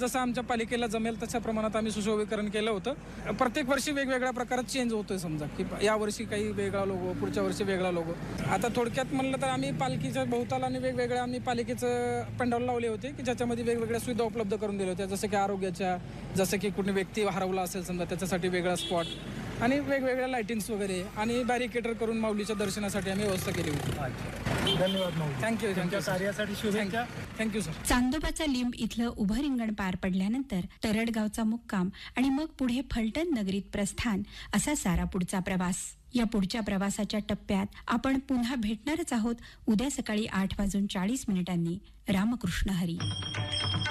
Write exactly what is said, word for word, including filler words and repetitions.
जसं आमच्या पालिकेला जमेल तशा प्रमाणात आम्ही सुशोभीकरण केलं होतं. प्रत्येक वर्षी वेगवेगळ्या प्रकारात चेंज होतोय, समजा की या वर्षी काही वेगळा लोगो, पुढच्या वर्षी वेगळा लोगो. आता थोडक्यात म्हणलं तर आम्ही पालखीच्या भोवतालाने वेगवेगळ्या आम्ही पालिकेचं पंडाल लावले होते की ज्याच्यामध्ये वेगवेगळ्या सुविधा उपलब्ध करून दिल्या होत्या, जसं की आरोग्याच्या, जसं की कुठे व्यक्ती हरवला असेल समजा त्याच्यासाठी वेगळा स्पॉट आणि वेगवेगळ्या लाइटिंग्स वगैरे आणि बॅरिकेटर करून माऊलीच्या दर्शनासाठी आम्ही व्यवस्था केली होती. धन्यवाद माऊली. थँक्यू तुमच्या कार्यासाठी शुभेच्छा. Thank you sir. चांदोबाचा लिंब इथलं उभं रिंगण पार पडल्यानंतर तरडगावचा मुक्काम आणि मग पुढे फलटण नगरीत प्रस्थान असा सारा पुढचा प्रवास. या पुढच्या प्रवासाच्या टप्प्यात आपण पुन्हा भेटणारच आहोत उद्या सकाळी आठ वाजून चाळीस मिनिटांनी. रामकृष्ण हरी.